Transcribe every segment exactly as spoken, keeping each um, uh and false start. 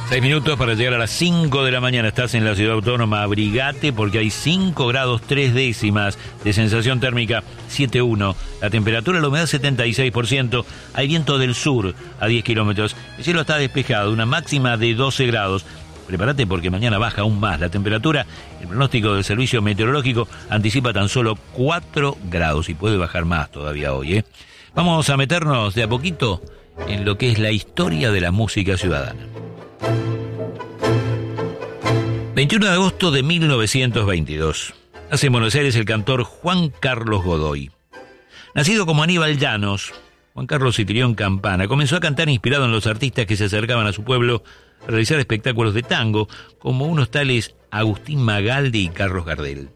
Seis minutos para llegar a las cinco de la mañana. Estás en la ciudad autónoma, abrigate porque hay cinco grados tres décimas de sensación térmica, siete punto uno. La temperatura, la humedad setenta y seis por ciento. Hay viento del sur a diez kilómetros. El cielo está despejado, una máxima de doce grados. Prepárate porque mañana baja aún más la temperatura. El pronóstico del servicio meteorológico anticipa tan solo cuatro grados y puede bajar más todavía hoy, ¿eh? Vamos a meternos de a poquito en lo que es la historia de la música ciudadana. veintiuno de agosto de mil novecientos veintidós. Nace en Buenos Aires el cantor Juan Carlos Godoy. Nacido como Aníbal Llanos, Juan Carlos Citrión Campana comenzó a cantar inspirado en los artistas que se acercaban a su pueblo a realizar espectáculos de tango, como unos tales Agustín Magaldi y Carlos Gardel.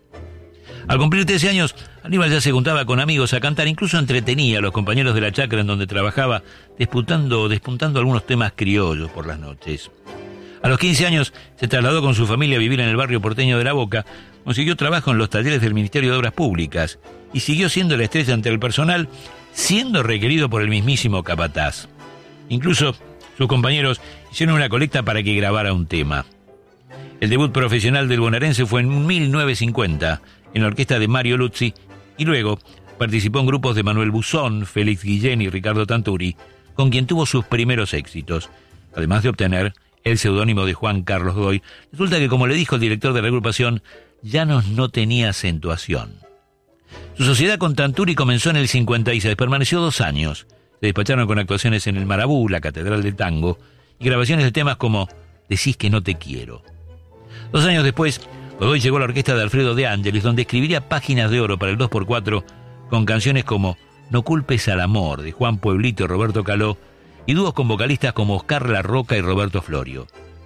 Al cumplir trece años, Aníbal ya se juntaba con amigos a cantar, incluso entretenía a los compañeros de la chacra en donde trabajaba, despuntando, despuntando algunos temas criollos por las noches. A los quince años se trasladó con su familia a vivir en el barrio porteño de La Boca, consiguió trabajo en los talleres del Ministerio de Obras Públicas y siguió siendo la estrella ante el personal, siendo requerido por el mismísimo capataz. Incluso sus compañeros hicieron una colecta para que grabara un tema. El debut profesional del bonaerense fue en mil novecientos cincuenta, en la orquesta de Mario Luzzi, y luego participó en grupos de Manuel Buzón, Félix Guillén y Ricardo Tanturi, con quien tuvo sus primeros éxitos, además de obtener el seudónimo de Juan Carlos Godoy. Resulta que, como le dijo el director de la agrupación, Llanos no tenía acentuación. Su sociedad con Tanturi comenzó en el cincuenta y seis, permaneció dos años. Se despacharon con actuaciones en el Marabú, la Catedral del Tango, y grabaciones de temas como Decís que no te quiero. Dos años después, Godoy llegó a la orquesta de Alfredo de Ángelis, donde escribiría páginas de oro para el dos por cuatro, con canciones como No culpes al amor, de Juan Pueblito y Roberto Caló, y dúos con vocalistas como Oscar La Roca y Roberto Florio.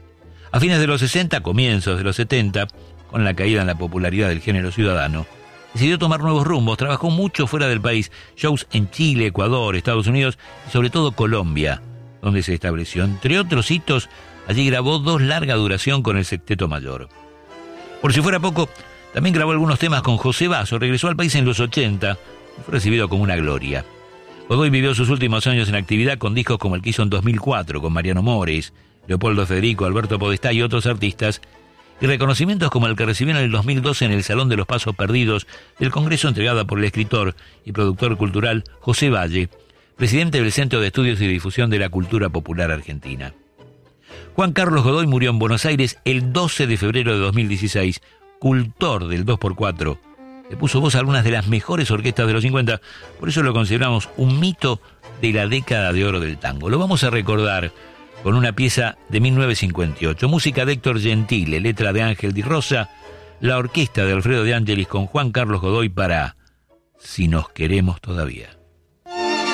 A fines de los sesenta, comienzos de los setenta, con la caída en la popularidad del género ciudadano, decidió tomar nuevos rumbos, trabajó mucho fuera del país, shows en Chile, Ecuador, Estados Unidos y sobre todo Colombia, donde se estableció. Entre otros hitos, allí grabó dos larga duración con el Sexteto Mayor. Por si fuera poco, también grabó algunos temas con José Basso, regresó al país en los ochenta y fue recibido como una gloria. Godoy vivió sus últimos años en actividad con discos como el que hizo en dos mil cuatro con Mariano Mores, Leopoldo Federico, Alberto Podestá y otros artistas, y reconocimientos como el que recibió en el dos mil doce en el Salón de los Pasos Perdidos del Congreso, entregada por el escritor y productor cultural José Valle, presidente del Centro de Estudios y Difusión de la Cultura Popular Argentina. Juan Carlos Godoy murió en Buenos Aires el doce de febrero de dos mil dieciséis, cultor del dos por cuatro. Le puso voz a algunas de las mejores orquestas de los cincuenta, por eso lo consideramos un mito de la década de oro del tango. Lo vamos a recordar con una pieza de mil novecientos cincuenta y ocho, música de Héctor Gentile, letra de Ángel Di Rosa, la orquesta de Alfredo de Ángelis con Juan Carlos Godoy para Si nos queremos todavía.